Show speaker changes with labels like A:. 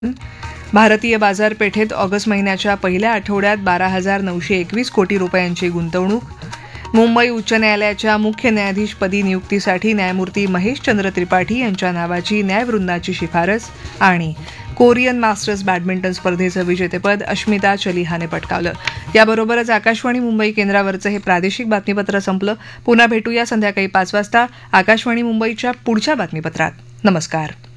A: भारतीय बाजारपेठेत ऑगस्ट महिन्याच्या पहिल्या आठवड्यात 12,921 कोटी रुपयांची गुंतवणूक. मुंबई उच्च न्यायालयाच्या मुख्य न्यायाधीशपदी नियुक्तीसाठी न्यायमूर्ती महेशचंद्र त्रिपाठी यांच्या नावाची न्यायवृंदाची शिफारस. आणि कोरियन मास्टर्स बॅडमिंटन स्पर्धेचं विजेतेपद अश्मिता चलिहाने पटकावलं. याबरोबरच आकाशवाणी मुंबई केंद्रावरचं हे प्रादेशिक बातमीपत्र संपलं. पुन्हा भेटूया संध्याकाळी 5 वाजता आकाशवाणी मुंबईच्या पुढच्या बातमीपत्रात. नमस्कार.